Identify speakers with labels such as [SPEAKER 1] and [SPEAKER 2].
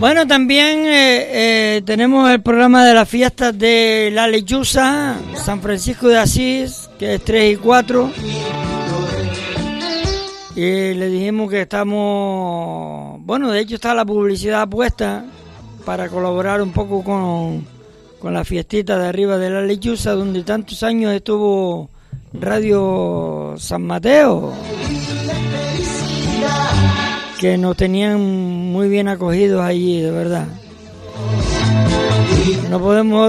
[SPEAKER 1] Bueno, también tenemos el programa de las fiestas de la Lechuza, San Francisco de Asís, que es 3 y 4. Y le dijimos que estamos... Bueno, de hecho está la publicidad puesta para colaborar un poco con la fiestita de arriba de la Lechuza, donde tantos años estuvo Radio San Mateo, que nos tenían muy bien acogidos allí, de verdad. No podemos